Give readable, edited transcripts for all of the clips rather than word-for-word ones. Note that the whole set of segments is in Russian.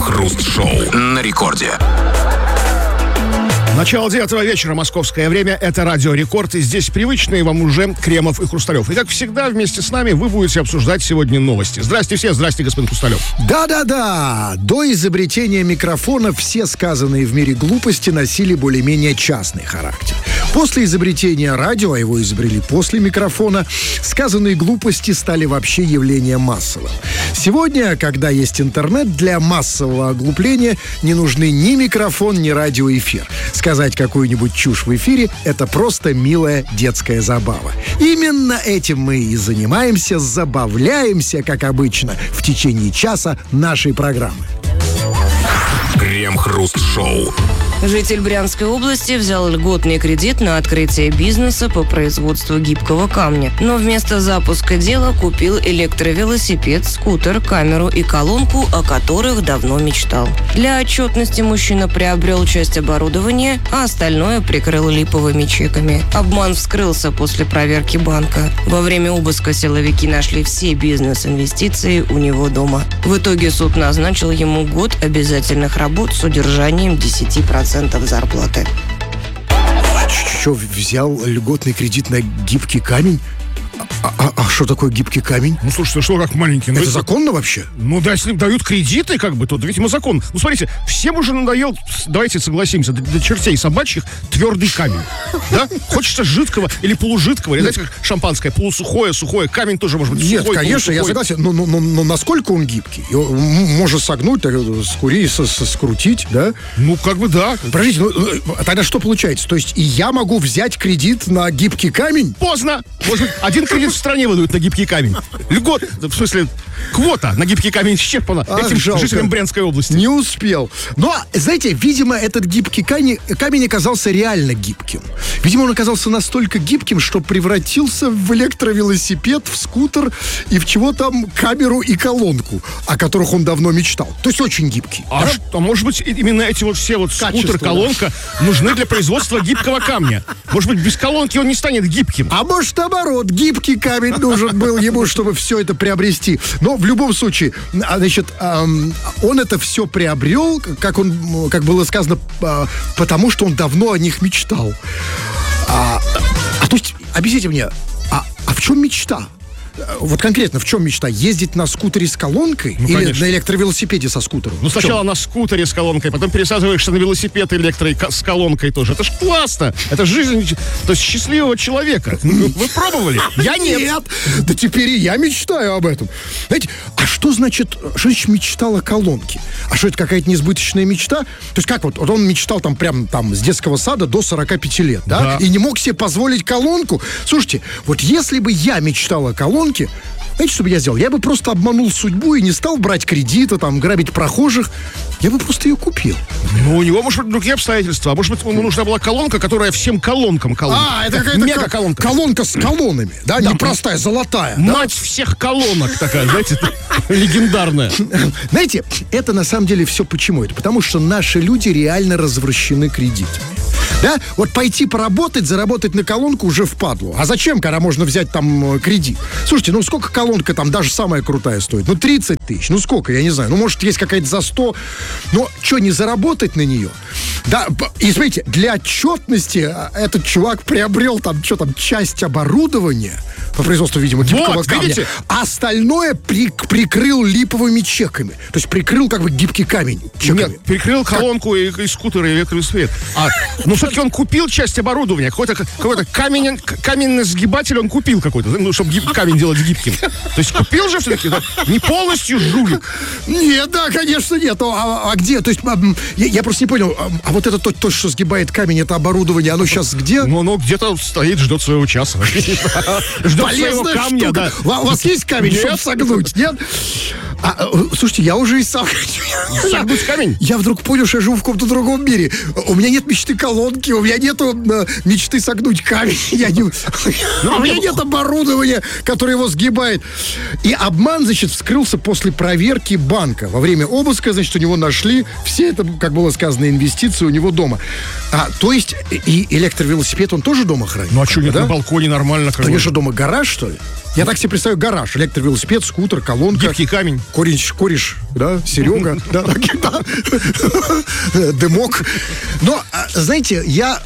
Крем-хруст-шоу на рекорде. Начало 9 вечера, московское время, это Радио Рекорд, и здесь привычные вам уже Кремов и Хрусталев. И как всегда, вместе с нами вы будете обсуждать сегодня новости. Здрасте все, здрасте, господин Хрусталев. Да-да-да, до изобретения микрофона все сказанные в мире глупости носили более-менее частный характер. После изобретения радио, а его изобрели после микрофона, сказанные глупости стали вообще явлением массовым. Сегодня, когда есть интернет, для массового оглупления не нужны ни микрофон, ни радиоэфир. Сказать какую-нибудь чушь в эфире – это просто милая детская забава. Именно этим мы и занимаемся, забавляемся, как обычно, в течение часа нашей программы. Крем-хруст-шоу. Житель Брянской области взял льготный кредит на открытие бизнеса по производству гибкого камня. Но вместо запуска дела купил электровелосипед, скутер, камеру и колонку, о которых давно мечтал. Для отчетности мужчина приобрел часть оборудования, а остальное прикрыл липовыми чеками. Обман вскрылся после проверки банка. Во время обыска силовики нашли все бизнес-инвестиции у него дома. В итоге суд назначил ему год обязательных работ с удержанием 10% зарплаты. Что, взял льготный кредит на гибкий камень? А что такое гибкий камень? Ну, слушайте, что как маленький? Это законно вообще? Ну, да, если дают кредиты, как бы, то, видимо, закон. Ну, смотрите, всем уже надоел, давайте согласимся, до чертей собачьих твердый камень. Да? Хочется жидкого или полужидкого, или, знаете, как шампанское, полусухое, сухое. Камень тоже может быть сухой. Нет, конечно, я согласен. Но насколько он гибкий? Его можно согнуть, скрутить, да? Ну, как бы да. Подождите, тогда что получается? То есть и я могу взять кредит на гибкий камень? Поздно. Может быть, один кредит в стране выдают на гибкий камень. Льгот, в смысле, квота на гибкий камень исчерпана этим жителям Брянской области. Не успел. Но, знаете, видимо, этот гибкий камень оказался реально гибким. Видимо, он оказался настолько гибким, что превратился в электровелосипед, в скутер и в чего там камеру и колонку, о которых он давно мечтал. То есть очень гибкий. А может быть, именно эти вот все вот скутер, колонка нужны для производства гибкого камня. Может быть, без колонки он не станет гибким. А может, наоборот, гибкий камень нужен был ему, чтобы все это приобрести. Но в любом случае, значит, он это все приобрел, как было сказано, потому что он давно о них мечтал. То есть, объясните мне, а в чем мечта? Вот конкретно в чем мечта? Ездить на скутере с колонкой или конечно. На электровелосипеде со скутером? Ну, сначала на скутере с колонкой, потом пересаживаешься на велосипед с колонкой тоже. Это ж классно! Это жизнь, то есть счастливого человека. Вы пробовали? Я нет. Да теперь и я мечтаю об этом. Знаете, а что значит мечтал о колонке? А что, это какая-то несбыточная мечта? То есть как вот он мечтал прям с детского сада до 45 лет, да? И не мог себе позволить колонку? Слушайте, вот если бы я мечтал о колонке, знаете, что бы я сделал? Я бы просто обманул судьбу и не стал брать кредиты, грабить прохожих. Я бы просто ее купил. Ну, у него, может быть, другие обстоятельства. А может быть, ему нужна была колонка, которая всем колонкам колонка. Это какая-то мега-колонка. Колонка с колоннами, да? Не простая, золотая. Мать всех колонок такая, знаете, легендарная. Знаете, это на самом деле все почему? Это потому, что наши люди реально развращены кредитами. Да? Вот пойти поработать, заработать на колонку уже впадлу. А зачем, когда можно взять кредит? Слушайте, сколько колонка даже самая крутая стоит? 30 тысяч. Сколько, я не знаю. Может, есть какая-то за 100. Но что, не заработать на нее? Да, и смотрите, для отчетности этот чувак приобрел часть оборудования по производству, видимо, гибкого камня. Видите? А остальное прикрыл липовыми чеками. То есть прикрыл гибкий камень чеками. Нет, прикрыл колонку и скутер, и электровелосипед. Все-таки он купил часть оборудования. Какой-то каменный сгибатель он купил какой-то, чтобы камень делать гибким. То есть купил же все-таки, не полностью жулик. Нет, да, конечно, нет. А где? То есть я просто не понял. А вот это то, что сгибает камень, это оборудование, оно сейчас где? Оно где-то стоит, ждет своего часа. Ждет своего камня, да. У вас есть камень, чтобы согнуть, нет? Слушайте, я уже и сам... Согнуть камень? Я вдруг понял, что я живу в каком-то другом мире. У меня нет мечты колонки, у меня нету мечты согнуть камень. У меня нет оборудования, которое его сгибает. И обман, вскрылся после проверки банка. Во время обыска, у него нашли все это, как было сказано, инвестиции у него дома. То есть и электровелосипед он тоже дома хранит? Ну а что, нет, на балконе нормально? У него что, дома гараж, что ли? Я так себе представляю гараж. Электровелосипед, скутер, колонка. Гибкий камень. кореш, да, Серега, да, Дымок. Но, знаете,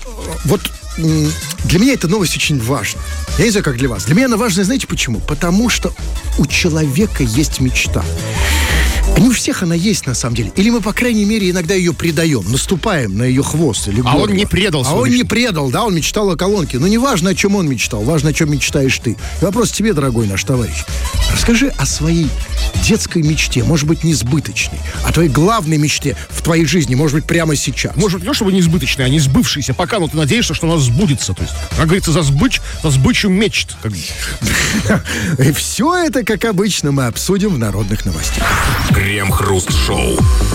для меня эта новость очень важна. Я не знаю, как для вас. Для меня она важна, знаете почему? Потому что у человека есть мечта. Не у всех она есть, на самом деле. Или мы, по крайней мере, иногда ее предаем, наступаем на ее хвост. Или а он не предал. А он не предал, да, он мечтал о колонке. Но не важно, о чем он мечтал, важно, о чем мечтаешь ты. И вопрос тебе, дорогой наш товарищ. Расскажи о своей детской мечте, может быть, несбыточной, о твоей главной мечте в твоей жизни, может быть, прямо сейчас. Может быть, не чтобы несбыточная, а не сбывшаяся. Пока, но ты надеешься, что у нас сбудется. То есть, как говорится, за сбычу мечт. И все это, как обычно, мы обсудим в народных новостях. Крем-хруст-шоу.